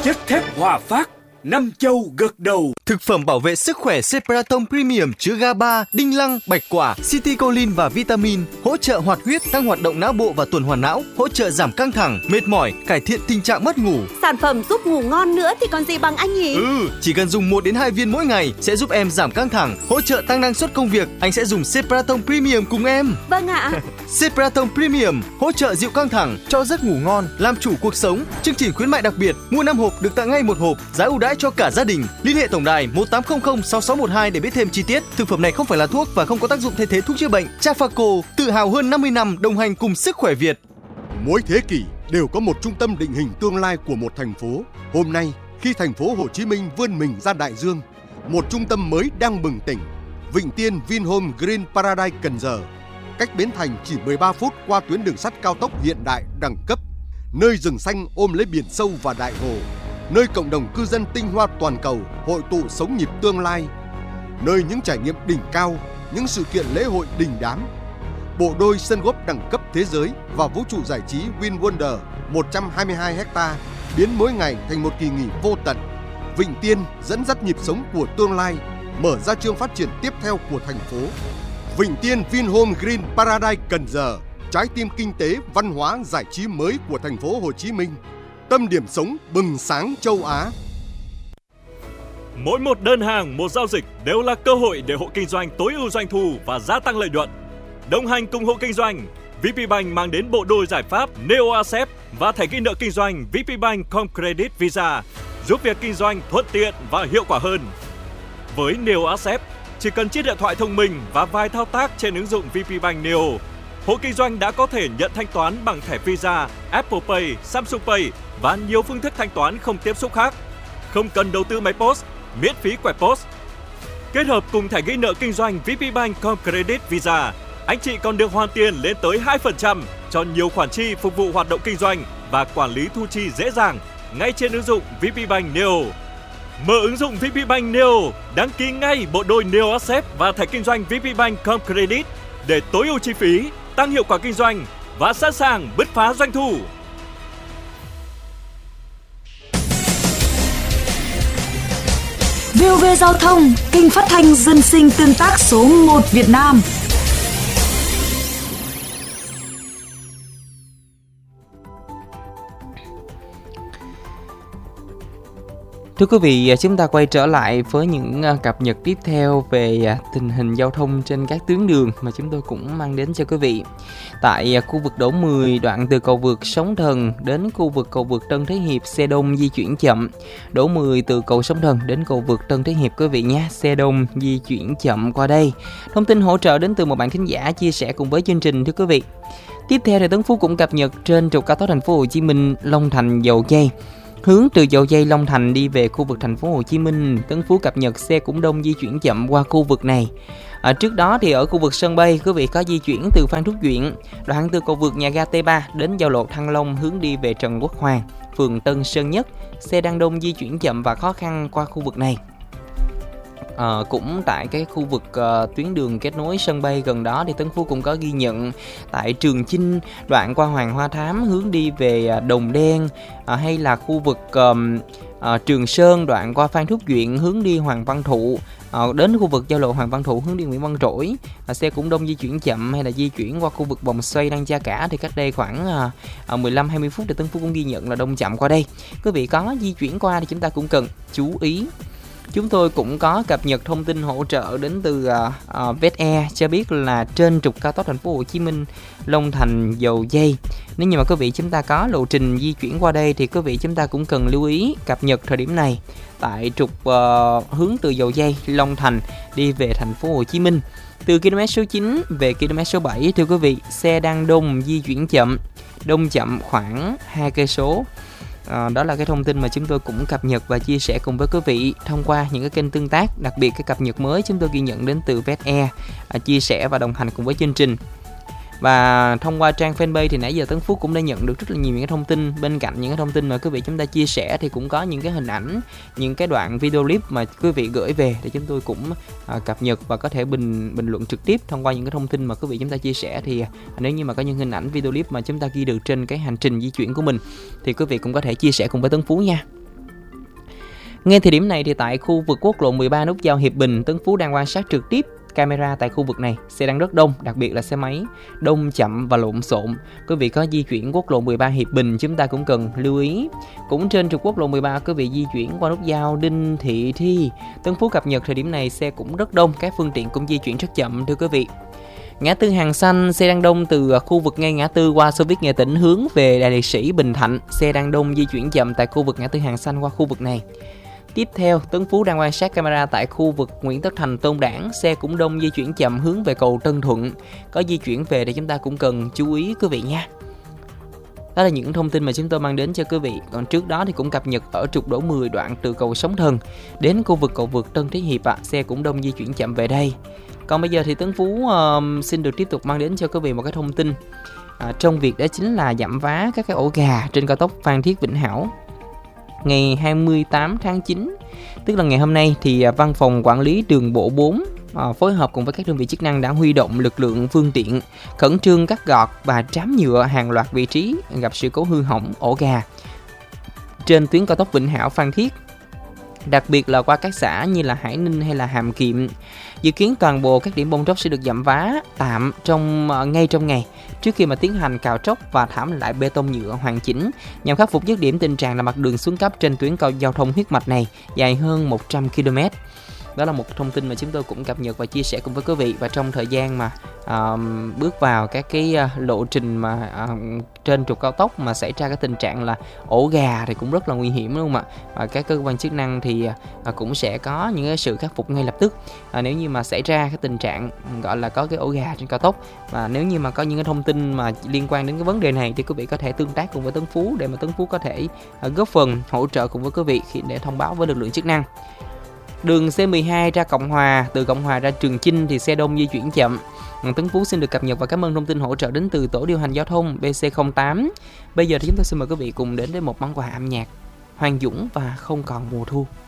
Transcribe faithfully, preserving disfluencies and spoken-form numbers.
Chất thép Hòa Phát, năm châu gật đầu. Thực phẩm bảo vệ sức khỏe Cepraton Premium chứa GABA, đinh lăng, bạch quả, citicoline và vitamin, hỗ trợ hoạt huyết, tăng hoạt động não bộ và tuần hoàn não, hỗ trợ giảm căng thẳng, mệt mỏi, cải thiện tình trạng mất ngủ. Sản phẩm giúp ngủ ngon nữa thì còn gì bằng anh nhỉ? Ừ, chỉ cần dùng một đến hai viên mỗi ngày sẽ giúp em giảm căng thẳng, hỗ trợ tăng năng suất công việc. Anh sẽ dùng Cepraton Premium cùng em. Vâng ạ. Cepraton Premium hỗ trợ dịu căng thẳng, cho giấc ngủ ngon, làm chủ cuộc sống. Chương trình khuyến mại đặc biệt, mua năm hộp được tặng ngay một hộp, giá ưu đãi cho cả gia đình. Liên hệ tổng đài một tám không không sáu sáu một hai để biết thêm chi tiết. Thực phẩm này không phải là thuốc và không có tác dụng thay thế thuốc chữa bệnh. Trafaco tự hào hơn năm mươi năm đồng hành cùng sức khỏe Việt. Mỗi thế kỷ đều có một trung tâm định hình tương lai của một thành phố. Hôm nay, khi thành phố Hồ Chí Minh vươn mình ra đại dương, một trung tâm mới đang bừng tỉnh. Vịnh Tiên Vinhome Green Paradise Cần Giờ, cách Bến Thành chỉ mười ba phút qua tuyến đường sắt cao tốc hiện đại đẳng cấp. Nơi rừng xanh ôm lấy biển sâu và đại hồ. Nơi cộng đồng cư dân tinh hoa toàn cầu hội tụ sống nhịp tương lai, nơi những trải nghiệm đỉnh cao, những sự kiện lễ hội đình đám. Bộ đôi sân golf đẳng cấp thế giới và vũ trụ giải trí Win Wonder một trăm hai mươi hai héc-ta biến mỗi ngày thành một kỳ nghỉ vô tận. Vịnh Tiên dẫn dắt nhịp sống của tương lai, mở ra chương phát triển tiếp theo của thành phố. Vịnh Tiên Vinhome Green Paradise Cần Giờ, trái tim kinh tế, văn hóa, giải trí mới của thành phố Hồ Chí Minh. Tâm điểm sống bừng sáng châu Á. Mỗi một đơn hàng, một giao dịch đều là cơ hội để hộ kinh doanh tối ưu doanh thu và gia tăng lợi nhuận. Đồng hành cùng hộ kinh doanh, vê pê Bank mang đến bộ đôi giải pháp Neo Accept và thẻ ghi nợ kinh doanh vê pê Bank Com Credit Visa, giúp việc kinh doanh thuận tiện và hiệu quả hơn. Với Neo Accept, chỉ cần chiếc điện thoại thông minh và vài thao tác trên ứng dụng vê pê Bank Neo, hộ kinh doanh đã có thể nhận thanh toán bằng thẻ Visa, Apple Pay, Samsung Pay và nhiều phương thức thanh toán không tiếp xúc khác. Không cần đầu tư máy post, miễn phí quẹt post. Kết hợp cùng thẻ ghi nợ kinh doanh vê pê Bank Com Credit Visa, anh chị còn được hoàn tiền lên tới hai phần trăm cho nhiều khoản chi phục vụ hoạt động kinh doanh và quản lý thu chi dễ dàng ngay trên ứng dụng vê pê Bank Neo. Mở ứng dụng vê pê Bank Neo, đăng ký ngay bộ đôi Neo Accept và thẻ kinh doanh vê pê Bank Com Credit để tối ưu chi phí, tăng hiệu quả kinh doanh và sẵn sàng bứt phá doanh thu. vê o vê Giao thông, kênh phát thanh dân sinh tương tác số một Việt Nam. Thưa quý vị, chúng ta quay trở lại với những cập nhật tiếp theo về tình hình giao thông trên các tuyến đường mà chúng tôi cũng mang đến cho quý vị. Tại khu vực Đỗ mười, đoạn từ cầu vượt Sóng Thần đến khu vực cầu vượt Tân Thế Hiệp, xe đông di chuyển chậm. Đỗ mười từ cầu Sóng Thần đến cầu vượt Tân Thế Hiệp quý vị nhé, xe đông di chuyển chậm qua đây. Thông tin hỗ trợ đến từ một bạn thính giả chia sẻ cùng với chương trình thưa quý vị. Tiếp theo thì Tấn Phú cũng cập nhật trên trục cao tốc thành phố Hồ Chí Minh Long Thành Dầu Giây. Hướng từ Dầu Giây Long Thành đi về khu vực thành phố Hồ Chí Minh, Tấn Phú cập nhật xe cũng đông di chuyển chậm qua khu vực này. À, trước đó thì ở khu vực sân bay, quý vị có di chuyển từ Phan Thúc Duyện, đoạn từ cầu vượt nhà ga T ba đến giao lộ Thăng Long hướng đi về Trần Quốc Hoàng, phường Tân Sơn Nhất, xe đang đông di chuyển chậm và khó khăn qua khu vực này. À, cũng tại cái khu vực uh, tuyến đường kết nối sân bay gần đó thì Tấn Phú cũng có ghi nhận tại Trường Chinh, đoạn qua Hoàng Hoa Thám hướng đi về uh, Đồng Đen, uh, hay là khu vực uh, uh, Trường Sơn, đoạn qua Phan Thúc Duyện hướng đi Hoàng Văn Thụ, uh, đến khu vực giao lộ Hoàng Văn Thụ hướng đi Nguyễn Văn Trỗi, uh, xe cũng đông di chuyển chậm, hay là di chuyển qua khu vực vòng xoay Đăng Cha Cả thì cách đây khoảng uh, uh, mười lăm hai mươi phút thì Tấn Phú cũng ghi nhận là đông chậm qua đây. Quý vị có di chuyển qua thì chúng ta cũng cần chú ý. Chúng tôi cũng có cập nhật thông tin hỗ trợ đến từ uh, uh, VetAir cho biết là trên trục cao tốc thành phố Hồ Chí Minh Long Thành Dầu Giây, nếu như mà quý vị chúng ta có lộ trình di chuyển qua đây thì quý vị chúng ta cũng cần lưu ý cập nhật thời điểm này tại trục uh, hướng từ Dầu Giây Long Thành đi về thành phố Hồ Chí Minh. Từ km số chín về km số bảy thưa quý vị, xe đang đông di chuyển chậm, đông chậm khoảng hai cây số. À, đó là cái thông tin mà chúng tôi cũng cập nhật và chia sẻ cùng với quý vị thông qua những cái kênh tương tác, đặc biệt cái cập nhật mới chúng tôi ghi nhận đến từ VetAir, à, chia sẻ và đồng hành cùng với chương trình. Và thông qua trang fanpage thì nãy giờ Tấn Phú cũng đã nhận được rất là nhiều những cái thông tin. Bên cạnh những cái thông tin mà quý vị chúng ta chia sẻ thì cũng có những cái hình ảnh, những cái đoạn video clip mà quý vị gửi về để chúng tôi cũng à, cập nhật và có thể bình bình luận trực tiếp thông qua những cái thông tin mà quý vị chúng ta chia sẻ. Thì à, nếu như mà có những hình ảnh video clip mà chúng ta ghi được trên cái hành trình di chuyển của mình thì quý vị cũng có thể chia sẻ cùng với Tấn Phú nha. Ngay thời điểm này thì tại khu vực quốc lộ mười ba nút giao Hiệp Bình, Tân Phú đang quan sát trực tiếp camera tại khu vực này. Xe đang rất đông, đặc biệt là xe máy đông, chậm và lộn xộn. Quý vị có di chuyển quốc lộ mười ba Hiệp Bình chúng ta cũng cần lưu ý. Cũng trên trục quốc lộ mười ba, quý vị di chuyển qua nút giao Đinh Thị Thi, Tân Phú cập nhật thời điểm này xe cũng rất đông, các phương tiện cũng di chuyển rất chậm thưa quý vị. Ngã tư Hàng Xanh, xe đang đông từ khu vực ngay ngã tư qua Xô Viết Nghệ Tĩnh hướng về Đại Liệt Sĩ Bình Thạnh. Xe đang đông di chuyển chậm tại khu vực ngã tư Hàng Xanh qua khu vực này. Tiếp theo, Tân Phú đang quan sát camera tại khu vực Nguyễn Tất Thành Tôn Đản. Xe cũng đông di chuyển chậm hướng về cầu Tân Thuận. Có di chuyển về thì chúng ta cũng cần chú ý quý vị nha. Đó là những thông tin mà chúng tôi mang đến cho quý vị. Còn trước đó thì cũng cập nhật ở trục Đỗ mười đoạn từ cầu Sóng Thần đến khu vực cầu vượt Tân Thế Hiệp ạ. À. Xe cũng đông di chuyển chậm về đây. Còn bây giờ thì Tấn Phú uh, xin được tiếp tục mang đến cho quý vị một cái thông tin uh, trong việc đó chính là giảm vá các cái ổ gà trên cao tốc Phan Thiết Vĩnh Hảo. Ngày hai mươi tám tháng chín, tức là ngày hôm nay, thì uh, Văn phòng Quản lý Đường bộ bốn uh, phối hợp cùng với các đơn vị chức năng đã huy động lực lượng phương tiện khẩn trương cắt gọt và trám nhựa hàng loạt vị trí gặp sự cố hư hỏng ổ gà trên tuyến cao tốc Vĩnh Hảo Phan Thiết, đặc biệt là qua các xã như là Hải Ninh hay là Hàm Kiệm. Dự kiến toàn bộ các điểm bong tróc sẽ được giảm vá tạm trong uh, ngay trong ngày trước khi mà tiến hành cào tróc và thảm lại bê tông nhựa hoàn chỉnh nhằm khắc phục dứt điểm tình trạng là mặt đường xuống cấp trên tuyến cao giao thông huyết mạch này dài hơn một trăm ki lô mét. Đó là một thông tin mà chúng tôi cũng cập nhật và chia sẻ cùng với quý vị. Và trong thời gian mà uh, bước vào các cái uh, lộ trình mà uh, trên trục cao tốc mà xảy ra cái tình trạng là ổ gà thì cũng rất là nguy hiểm, đúng không ạ? Và các cơ quan chức năng thì uh, cũng sẽ có những cái sự khắc phục ngay lập tức uh, nếu như mà xảy ra cái tình trạng gọi là có cái ổ gà trên cao tốc. Và nếu như mà có những cái thông tin mà liên quan đến cái vấn đề này thì quý vị có thể tương tác cùng với Tấn Phú để mà Tấn Phú có thể uh, góp phần hỗ trợ cùng với quý vị khi để thông báo với lực lượng chức năng. Đường C mười hai ra Cộng Hòa, từ Cộng Hòa ra Trường Chinh thì xe đông di chuyển chậm. Tấn Phú xin được cập nhật và cảm ơn thông tin hỗ trợ đến từ tổ điều hành giao thông B C không tám. Bây giờ thì chúng tôi xin mời quý vị cùng đến với một món quà âm nhạc Hoàng Dũng và Không Còn Mùa Thu.